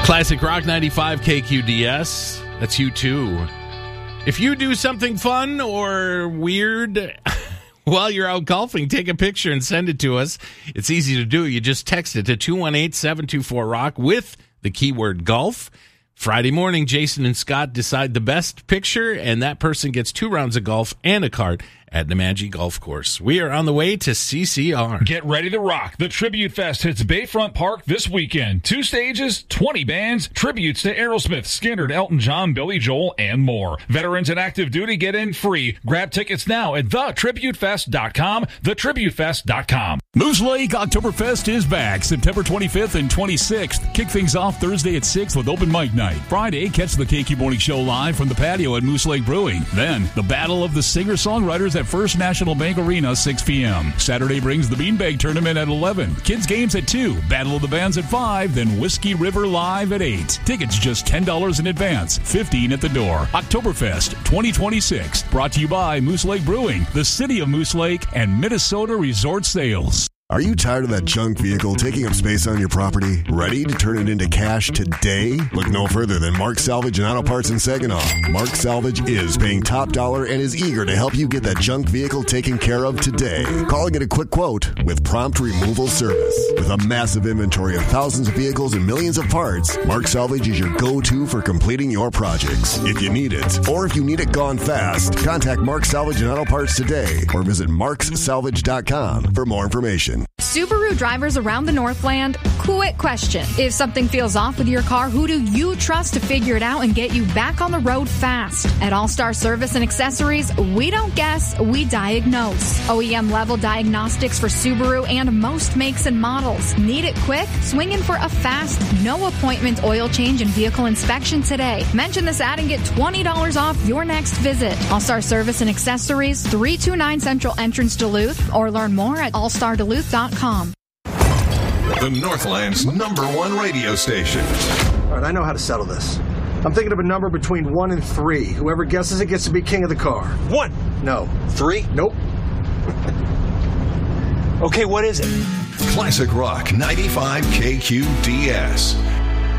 Classic Rock 95 KQDS. That's you too. If you do something fun or weird while you're out golfing, take a picture and send it to us. It's easy to do. You just text it to 218-724-ROCK with the keyword golf. Friday morning, Jason and Scott decide the best picture, and that person gets 2 rounds of golf and a cart at Nemadji Golf Course. We are on the way to CCR. Get ready to rock. The Tribute Fest hits Bayfront Park this weekend. 2 stages, 20 bands, tributes to Aerosmith, Skynyrd, Elton John, Billy Joel, and more. Veterans and active duty get in free. Grab tickets now at thetributefest.com, thetributefest.com. Moose Lake Oktoberfest is back September 25th and 26th. Kick things off Thursday at 6 with open mic night. Friday, catch the KQ Morning Show live from the patio at Moose Lake Brewing. Then, the Battle of the Singer-Songwriters at First National Bank Arena, 6 p.m. Saturday brings the Beanbag Tournament at 11. Kids Games at 2. Battle of the Bands at 5. Then Whiskey River Live at 8. Tickets just $10 in advance, $15 at the door. Oktoberfest 2026. Brought to you by Moose Lake Brewing, the City of Moose Lake, and Minnesota Resort Sales. Are you tired of that junk vehicle taking up space on your property? Ready to turn it into cash today? Look no further than Mark Salvage and Auto Parts in Saginaw. Mark Salvage is paying top dollar and is eager to help you get that junk vehicle taken care of today. Calling it a quick quote with prompt removal service. With a massive inventory of thousands of vehicles and millions of parts, Mark Salvage is your go-to for completing your projects. If you need it, or if you need it gone fast, contact Mark Salvage and Auto Parts today or visit marksalvage.com for more information. Subaru drivers around the Northland, quick question. If something feels off with your car, who do you trust to figure it out and get you back on the road fast? At All Star Service and Accessories, we don't guess, we diagnose. OEM level diagnostics for Subaru and most makes and models. Need it quick? Swing in for a fast, no appointment oil change and vehicle inspection today. Mention this ad and get $20 off your next visit. All Star Service and Accessories, 329 Central Entrance, Duluth, or learn more at allstarduluth.com. The Northland's #1 radio station. All right, I know how to settle this. I'm thinking of a number between 1 and 3. Whoever guesses it gets to be king of the car. 1. No. 3. Nope. Okay, what is it? Classic Rock 95 KQDS.